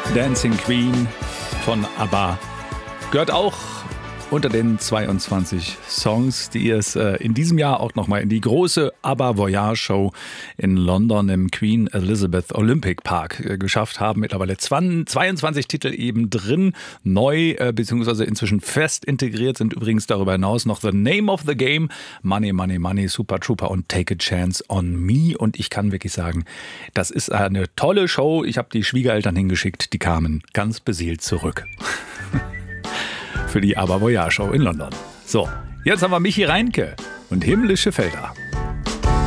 Dancing Queen von ABBA gehört auch unter den 22 Songs, die es in diesem Jahr auch nochmal in die große ABBA Voyage Show in London im Queen Elizabeth Olympic Park geschafft haben. Mittlerweile 22 Titel eben drin, neu beziehungsweise inzwischen fest integriert sind übrigens darüber hinaus noch The Name of the Game, Money, Money, Money, Super Trooper und Take a Chance on Me. Und ich kann wirklich sagen, das ist eine tolle Show. Ich habe die Schwiegereltern hingeschickt, die kamen ganz beseelt zurück. Für die ABBA Voyage Show in London. So, jetzt haben wir Michi Reinke und Himmlische Felder.